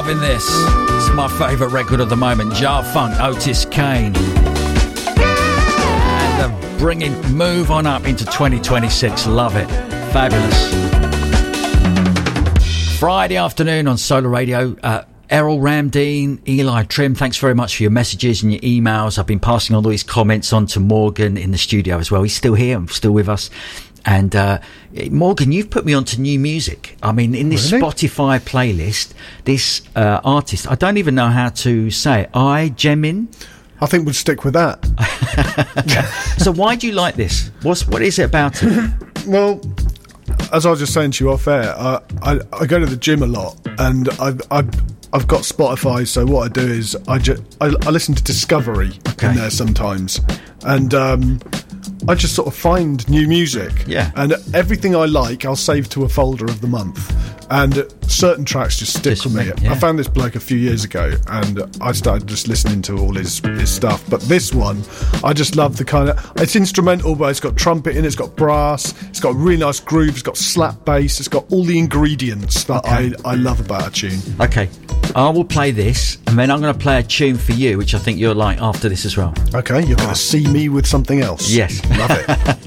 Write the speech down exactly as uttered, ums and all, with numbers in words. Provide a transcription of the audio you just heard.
Loving this. It's my favourite record of the moment. Jar Funk, Otis Kane. And uh, bringing Move on up into twenty twenty-six. Love it. Fabulous. Friday afternoon on Solar Radio. Uh, Errol Ramdeen, Eli Trim, thanks very much for your messages and your emails. I've been passing all these comments on to Morgan in the studio as well. He's still here, still with us. And uh, Morgan, you've put me onto new music. I mean, in this really? Spotify playlist, this uh, artist, I don't even know how to say it, I Jemin. I think we'll stick with that. So why do you like this? What's, what is it about it? Well, as I was just saying to you off air, I, I, I go to the gym a lot, and I, I, I've got Spotify, so what I do is I, ju- I, I listen to Discovery okay. in there sometimes, and um, I just sort of find new music. Yeah. And everything I like, I'll save to a folder of the month. And certain tracks just stick with me. Yeah. I found this bloke a few years ago, and I started just listening to all his, his stuff. But this one, I just love the kind of... It's instrumental, but it's got trumpet in it, it's got brass, it's got really nice groove, it's got slap bass, it's got all the ingredients that okay. I, I love about a tune. Okay, I will play this, and then I'm going to play a tune for you, which I think you'll like after this as well. Okay, you're going to see me with something else. Yes. Love it.